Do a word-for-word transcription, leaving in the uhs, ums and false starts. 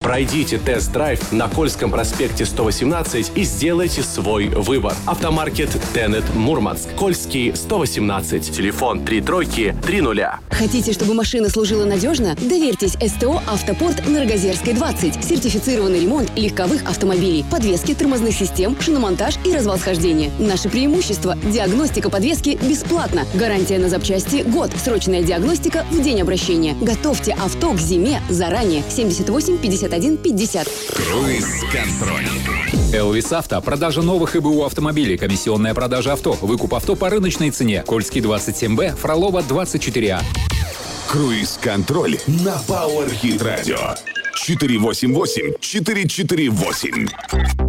Пройдите тест-драйв на Кольском проспекте сто восемнадцать и сделайте свой выбор. Автомаркет Тенет Мурманск. Кольский сто восемнадцать. Телефон три тройки три нуля. Хотите, чтобы машина служила надежно? Доверьтесь СТО «Автопорт» на Рогозерской двадцать. Сертифицированный ремонт легковых автомобилей, подвески, тормозных систем, шиномонтаж и развал схождения. Наши преимущества. Диагностика подвески бесплатно. Гарантия на запчасти год. Срочная диагностика в день обращения. Готовьте авто к зиме заранее. семьдесят восемь пятьдесят один пятьдесят. Круиз-контроль. Элвис Авто. Продажа новых и БУ автомобилей. Комиссионная продажа авто. Выкуп авто по рыночной цене. Кольский двадцать семь Б, Фролова двадцать четыре А. Круиз-контроль на Power Hit Radio. четыре восемь восемь четыре четыре восемь.